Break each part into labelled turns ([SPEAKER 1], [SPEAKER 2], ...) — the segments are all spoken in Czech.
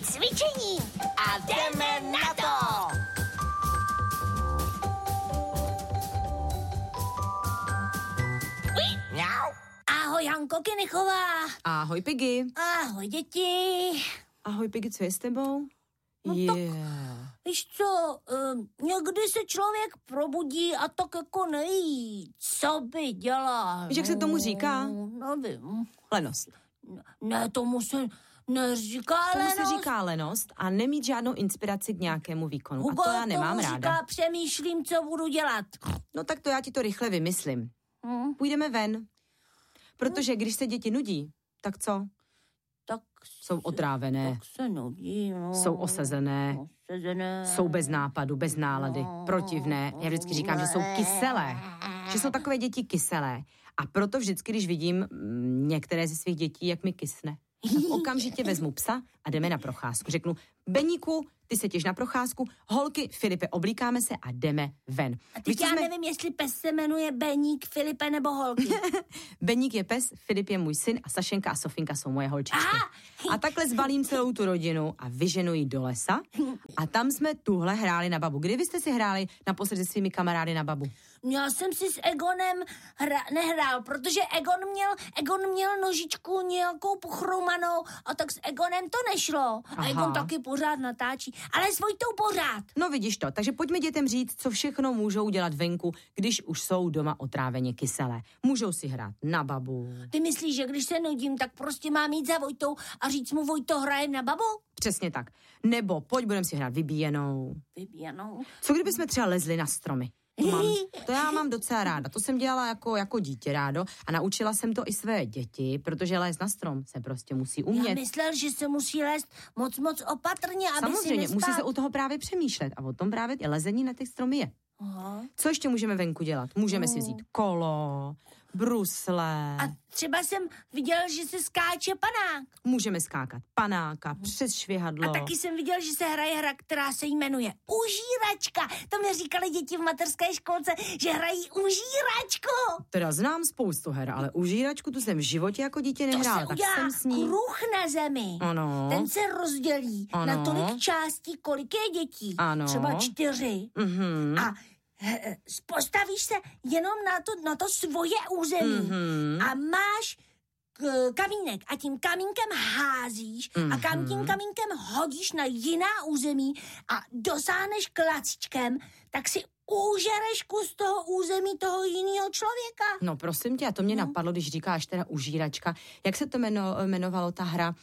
[SPEAKER 1] cvičení a jdeme na to! Ahoj, Hanko Kinichová.
[SPEAKER 2] Ahoj, Piggy.
[SPEAKER 1] Ahoj, děti.
[SPEAKER 2] Ahoj, Piggy, co je s tebou?
[SPEAKER 1] No tak, víš co, někdy se člověk probudí a tak jako neví, co by dělal.
[SPEAKER 2] Víš, jak se tomu říká?
[SPEAKER 1] Nevím.
[SPEAKER 2] Lenost.
[SPEAKER 1] Ne, tomu se neříká lenost.
[SPEAKER 2] Tomu se říká lenost a nemít žádnou inspiraci k nějakému výkonu.
[SPEAKER 1] Hugo,
[SPEAKER 2] a to já nemám
[SPEAKER 1] tomu
[SPEAKER 2] ráda.
[SPEAKER 1] říká, přemýšlím, co budu dělat.
[SPEAKER 2] No tak to já ti to rychle vymyslím. Půjdeme ven. Protože když se děti nudí, tak co?
[SPEAKER 1] Tak
[SPEAKER 2] jsou otrávené.
[SPEAKER 1] Tak se nudí, no.
[SPEAKER 2] Jsou osazené. Jsou bez nápadu, bez nálady, protivné. Já vždycky říkám, že jsou kyselé. Že jsou takové děti kyselé. A proto vždycky, když vidím některé ze svých dětí, jak mi kysne, tak okamžitě vezmu psa a jdeme na procházku. Řeknu, Beníku, ty se těž na procházku, holky, Filipe, oblíkáme se a jdeme ven.
[SPEAKER 1] A teď já nevím, jestli pes se jmenuje Beník, Filipe nebo holky.
[SPEAKER 2] Beník je pes, Filip je můj syn a Sašenka a Sofinka jsou moje holčičky. A takhle zbalím celou tu rodinu a vyženu ji do lesa a tam jsme tuhle hráli na babu. Kdy vy jste si hráli naposled se svými kamarády na babu?
[SPEAKER 1] Já jsem si s Egonem nehrál, protože Egon měl nožičku nějakou pochroumanou a tak s Egonem to nešlo. A Egon taky pořád natáčí, ale s Vojtou pořád.
[SPEAKER 2] No vidíš to, takže pojďme dětem říct, co všechno můžou dělat venku, když už jsou doma otráveně kyselé. Můžou si hrát na babu.
[SPEAKER 1] Ty myslíš, že když se nudím, tak prostě mám jít za Vojtou a říct mu, Vojto, hrajem na babu?
[SPEAKER 2] Přesně tak. Nebo pojď, budeme si hrát vybíjenou.
[SPEAKER 1] Vybíjenou?
[SPEAKER 2] Co kdyby jsme třeba lezli na stromy? To já mám docela ráda. To jsem dělala jako dítě rádo a naučila jsem to i své děti, protože lézt na strom se prostě musí umět.
[SPEAKER 1] Já myslel, že se musí lézt moc opatrně, aby
[SPEAKER 2] samozřejmě,
[SPEAKER 1] si
[SPEAKER 2] musí se u toho právě přemýšlet a o tom právě lezení na těch stromy je. Co ještě můžeme venku dělat? Můžeme si vzít kolo, brusle.
[SPEAKER 1] A třeba jsem viděl, že se skáče panák.
[SPEAKER 2] Můžeme skákat panáka, přes švihadlo.
[SPEAKER 1] A taky jsem viděl, že se hraje hra, která se jmenuje Užíračka. To mi říkali děti v mateřské školce, že hrají užíračku.
[SPEAKER 2] Teda znám spoustu her, ale užíračku tu jsem v životě jako dítě nehrála.
[SPEAKER 1] To se udělá kruh na zemi.
[SPEAKER 2] Ano.
[SPEAKER 1] Ten se rozdělí na tolik částí, kolik je dětí.
[SPEAKER 2] Ano.
[SPEAKER 1] Třeba 4. A postavíš se jenom na to svoje území a máš kamínek a tím kamínkem házíš a kam tím kamínkem hodíš na jiná území a dosáhneš klacíčkem, tak si užereš kus toho území toho jiného člověka.
[SPEAKER 2] No prosím tě, a to mě napadlo, když říkáš teda užíračka. Jak se to jmenovalo ta hra?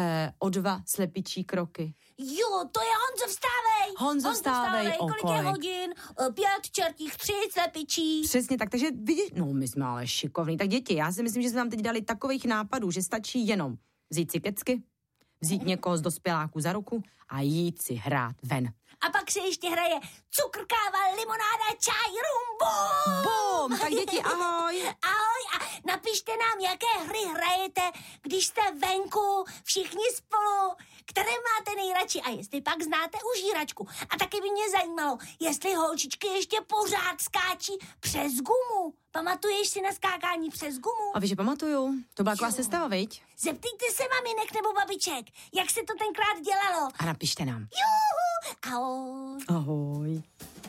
[SPEAKER 2] O 2 slepičí kroky.
[SPEAKER 1] Jo, to je Honzo, vstávej!
[SPEAKER 2] Honzo, vstávej,
[SPEAKER 1] kolik je hodin? 5 čertích 3 slepičí.
[SPEAKER 2] Přesně tak, takže vidíš, no my jsme ale šikovní. Tak děti, já si myslím, že jsme vám teď dali takových nápadů, že stačí jenom vzít si kecky, vzít někoho z dospěláků za ruku a jít si hrát ven.
[SPEAKER 1] A pak se ještě hraje cukrkáva, limonáda, čaj, rum, bum!
[SPEAKER 2] Bum! Tak děti, ahoj!
[SPEAKER 1] Ahoj a napište nám, jaké hry hrajete, když jste venku, všichni spolu, které máte nejradši a jestli pak znáte užíračku. A taky by mě zajímalo, jestli holčičky ještě pořád skáčí přes gumu. Pamatuješ si na skákání přes gumu?
[SPEAKER 2] A víš, že pamatuju. To byla taková sestava, viď?
[SPEAKER 1] Zeptejte se maminek nebo babiček, jak se to tenkrát dělalo.
[SPEAKER 2] A napište nám.
[SPEAKER 1] Juhu! Ahoj.
[SPEAKER 2] Ahoj.